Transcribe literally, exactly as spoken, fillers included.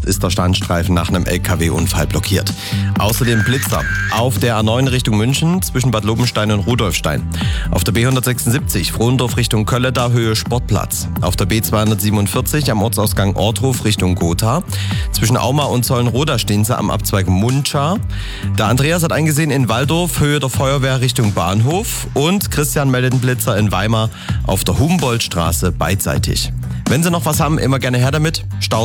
ist der Standstreifen nach einem L K W-Unfall blockiert. Außerdem Blitzer auf der A neun Richtung München zwischen Bad Lobenstein und Rudolfstein. Auf der B hundertsechsundsiebzig Frohndorf Richtung Kölleda Höhe Sportplatz. Auf der B zweihundertsiebenundvierzig am Ortsausgang Ortruf Richtung Gotha. Zwischen Auma und Zollenroda stehen sie am Abzweig Muncha. Der Andreas hat eingesehen in Waldorf Höhe der Feuerwehr Richtung Bahnhof. Und Christian meldet einen Blitzer in Weimar auf der Humboldtstraße beidseitig. Wenn Sie noch was haben, immer gerne her damit. Stau